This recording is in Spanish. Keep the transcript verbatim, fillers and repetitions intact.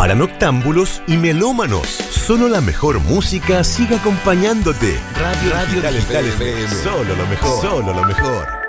Para noctámbulos y melómanos, solo la mejor música sigue acompañándote. Radio, Radio Digital F M. Solo lo mejor. Solo lo mejor.